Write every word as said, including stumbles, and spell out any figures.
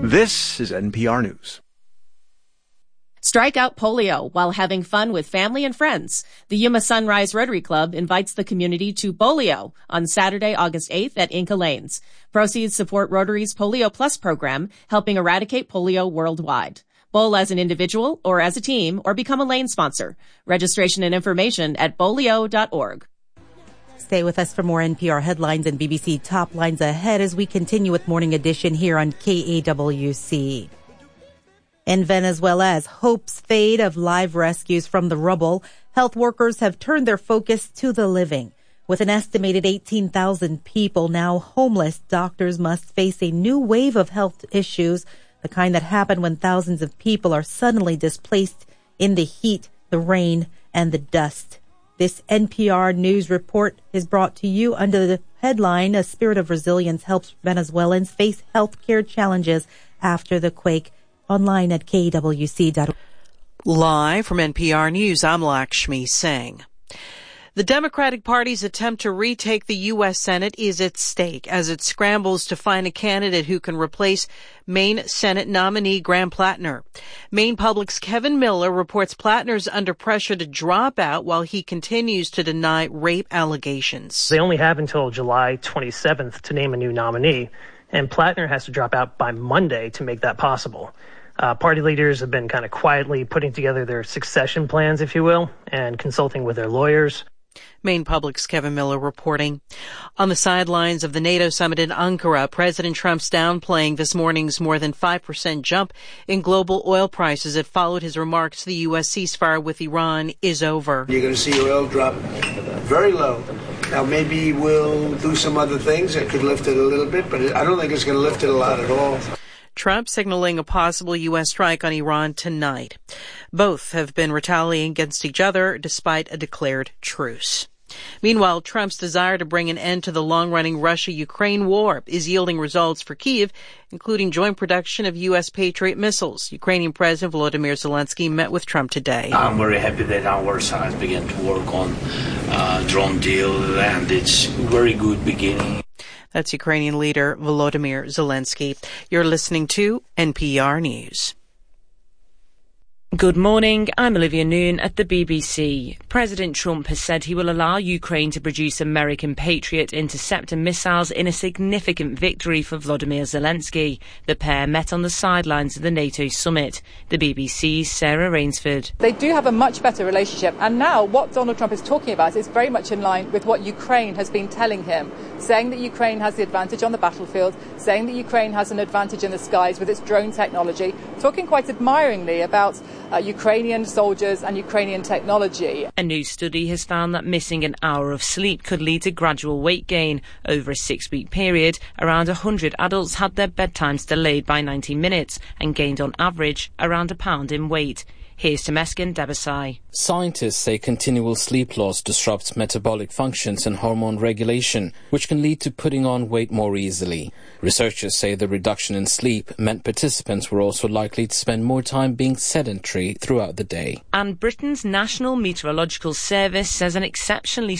This is N P R News. Strike out polio while having fun with family and friends. The Yuma Sunrise Rotary Club invites the community to Bolio on Saturday, August eighth at Inca Lanes. Proceeds support Rotary's Polio Plus program, helping eradicate polio worldwide. Bowl as an individual or as a team or become a lane sponsor. Registration and information at bolio dot org. Stay with us for more N P R headlines and B B C Top Lines ahead as we continue with Morning Edition here on K A W C. In Venezuela, as hopes fade of live rescues from the rubble, health workers have turned their focus to the living. With an estimated eighteen thousand people now homeless, doctors must face a new wave of health issues, the kind that happen when thousands of people are suddenly displaced in the heat, the rain, and the dust. This N P R News report is brought to you under the headline, A Spirit of Resilience Helps Venezuelans Face Healthcare Challenges After the Quake. Online at K W C dot org. Live from N P R News, I'm Lakshmi Singh. The Democratic Party's attempt to retake the U S Senate is at stake as it scrambles to find a candidate who can replace Maine Senate nominee Graham Plattner. Maine Public's Kevin Miller reports Plattner's under pressure to drop out while he continues to deny rape allegations. They only have until July twenty-seventh to name a new nominee, and Plattner has to drop out by Monday to make that possible. Uh, party leaders have been kind of quietly putting together their succession plans, if you will, and consulting with their lawyers. Maine Public's Kevin Miller reporting. On the sidelines of the NATO summit in Ankara, President Trump's downplaying this morning's more than five percent jump in global oil prices that followed his remarks the U S ceasefire with Iran is over. You're going to see oil drop very low. Now, maybe we'll do some other things that could lift it a little bit, but I don't think it's going to lift it a lot at all. Trump signaling a possible U S strike on Iran tonight. Both have been retaliating against each other despite a declared truce. Meanwhile, Trump's desire to bring an end to the long-running Russia-Ukraine war is yielding results for Kyiv, including joint production of U S Patriot missiles. Ukrainian President Volodymyr Zelensky met with Trump today. I'm very happy that our sides began to work on uh, drone deal, and it's a very good beginning. That's Ukrainian leader Volodymyr Zelensky. You're listening to N P R News. Good morning, I'm Olivia Noon at the B B C. President Trump has said he will allow Ukraine to produce American Patriot interceptor missiles in a significant victory for Volodymyr Zelensky. The pair met on the sidelines of the NATO summit. The B B C's Sarah Rainsford. They do have a much better relationship, and now what Donald Trump is talking about is very much in line with what Ukraine has been telling him, saying that Ukraine has the advantage on the battlefield, saying that Ukraine has an advantage in the skies with its drone technology, talking quite admiringly about Uh, Ukrainian soldiers and Ukrainian technology. A new study has found that missing an hour of sleep could lead to gradual weight gain. Over a six-week period, around one hundred adults had their bedtimes delayed by ninety minutes and gained on average around a pound in weight. Here's Temesgen Debasai. Scientists say continual sleep loss disrupts metabolic functions and hormone regulation, which can lead to putting on weight more easily. Researchers say the reduction in sleep meant participants were also likely to spend more time being sedentary throughout the day. And Britain's National Meteorological Service says an exceptionally